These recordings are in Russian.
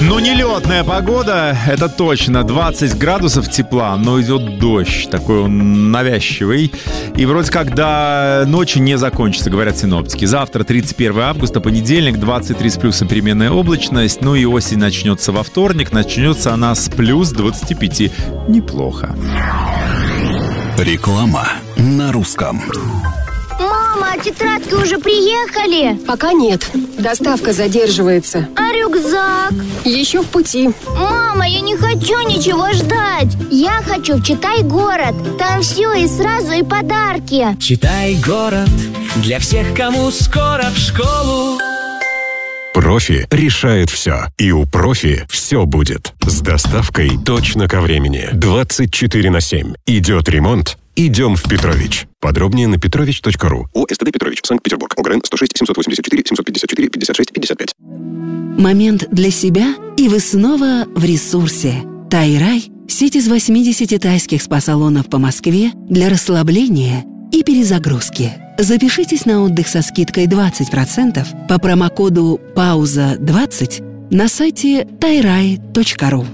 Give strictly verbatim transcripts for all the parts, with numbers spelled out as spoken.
Ну, нелетная погода, это точно. двадцать градусов тепла, но идет дождь. Такой он навязчивый. И вроде как до ночи не закончится, говорят синоптики. Завтра, тридцать первого августа, понедельник, двадцать три с плюсом переменная облачность. Ну и осень начнется во вторник. Начнется она с плюс двадцати пяти. Неплохо. Реклама на русском. Мама, а тетрадки уже приехали? Пока нет. Доставка задерживается. А рюкзак? Еще в пути. Мама, я не хочу ничего ждать. Я хочу в Читай город. Там все и сразу, и подарки. Читай город для всех, кому скоро в школу. Профи решает все. И у Профи все будет. С доставкой точно ко времени. двадцать четыре на семь. Идет ремонт. Идем в Петрович. Подробнее на петрович точка ру. ОСТД Петрович, Санкт-Петербург. ОГРН сто шесть семьсот восемьдесят четыре семьсот пятьдесят четыре пятьдесят шесть пятьдесят пять. Момент для себя, и вы снова в ресурсе. Тай-рай – сеть из восьмидесяти тайских спа-салонов по Москве для расслабления и перезагрузки. Запишитесь на отдых со скидкой двадцать процентов по промокоду пауза двадцать на сайте тай рай точка ру.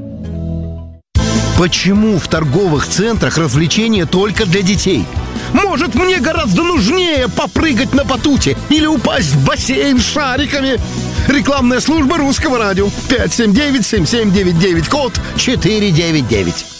Почему в торговых центрах развлечения только для детей? Может, мне гораздо нужнее попрыгать на батуте или упасть в бассейн с шариками? Рекламная служба Русского радио. пять семь девять семь семь девять девять, код четыре девять девять.